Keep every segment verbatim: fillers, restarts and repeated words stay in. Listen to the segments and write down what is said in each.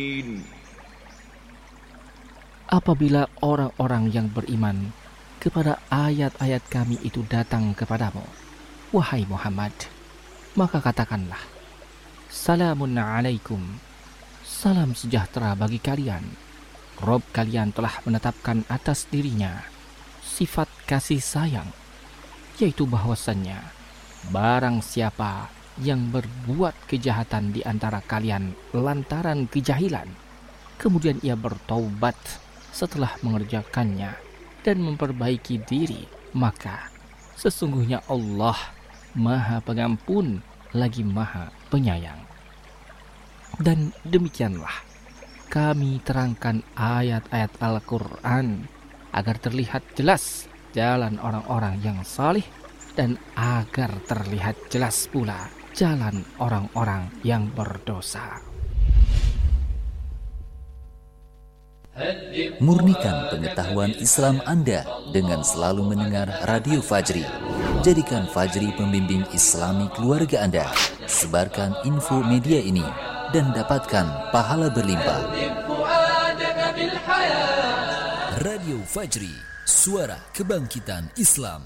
Apabila orang-orang yang beriman kepada ayat-ayat kami itu datang kepadamu, wahai Muhammad, maka katakanlah, Salamun alaikum, salam sejahtera bagi kalian. Rob kalian telah menetapkan atas dirinya sifat kasih sayang, yaitu bahwasannya barang siapa yang berbuat kejahatan di antara kalian lantaran kejahilan, kemudian ia bertaubat setelah mengerjakannya dan memperbaiki diri, maka sesungguhnya Allah Maha Pengampun lagi Maha Penyayang. Dan demikianlah kami terangkan ayat-ayat Al-Quran agar terlihat jelas jalan orang-orang yang salih dan agar terlihat jelas pula jalan orang-orang yang berdosa. Murnikan pengetahuan Islam Anda dengan selalu mendengar Radio Fajri. Jadikan Fajri pembimbing Islami keluarga Anda. Sebarkan info media ini dan dapatkan pahala berlimpah. Radio Fajri, suara kebangkitan Islam.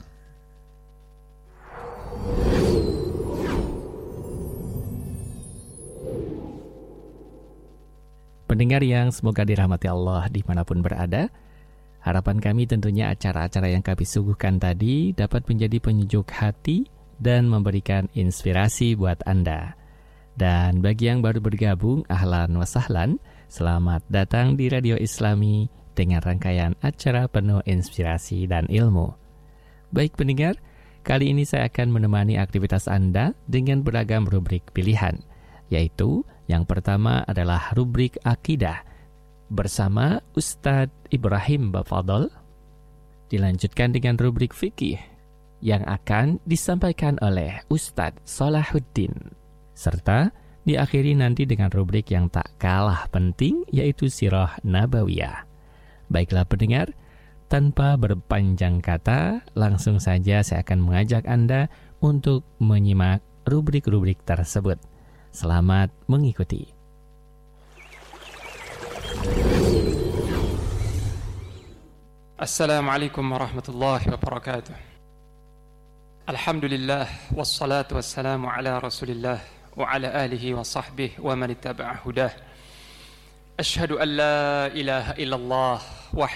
Pendengar yang semoga dirahmati Allah dimanapun berada, harapan kami tentunya acara-acara yang kami suguhkan tadi dapat menjadi penyejuk hati dan memberikan inspirasi buat Anda. Dan bagi yang baru bergabung, ahlan wa sahlan, selamat datang di Radio Islami dengan rangkaian acara penuh inspirasi dan ilmu. Baik pendengar, kali ini saya akan menemani aktivitas Anda dengan beragam rubrik pilihan, yaitu yang pertama adalah rubrik Akidah bersama Ustadz Ibrahim Bafadol, dilanjutkan dengan rubrik Fikih yang akan disampaikan oleh Ustadz Salahuddin, serta diakhiri nanti dengan rubrik yang tak kalah penting, yaitu Sirah Nabawiyah. Baiklah pendengar, tanpa berpanjang kata, langsung saja saya akan mengajak Anda untuk menyimak rubrik-rubrik tersebut. Selamat mengikuti. Assalamualaikum warahmatullahi wabarakatuh. Alhamdulillah wassalatu wassalamu ala Rasulillah wa ala alihi wa sahbihi wa man ittaba'a hudah. Ashhadu an la ilaha illallah